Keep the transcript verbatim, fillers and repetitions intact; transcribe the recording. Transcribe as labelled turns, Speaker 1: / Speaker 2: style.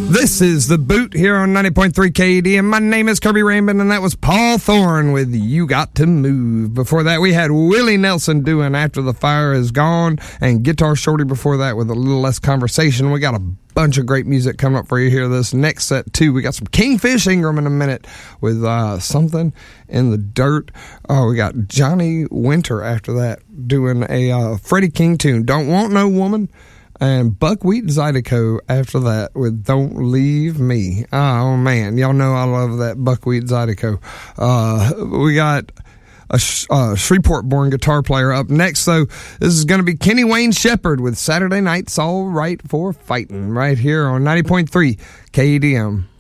Speaker 1: This is The Boot here on ninety point three K E D, and my name is Kirby Raymond, and that was Paul Thorne with You Got to Move. Before that, we had Willie Nelson doing After the Fire Is Gone, and Guitar Shorty before that with a little less conversation. We got a bunch of great music coming up for you here this next set, too. We got some Kingfish Ingram in a minute with uh, Something in the Dirt. Oh, we got Johnny Winter after that doing a uh, Freddie King tune, Don't Want No Woman. And Buckwheat Zydeco after that with Don't Leave Me. Oh, man. Y'all know I love that Buckwheat Zydeco. Uh, we got a uh, Shreveport-born guitar player up next. So this is going to be Kenny Wayne Shepherd with Saturday Night's All Right for Fighting right here on ninety point three K E D M.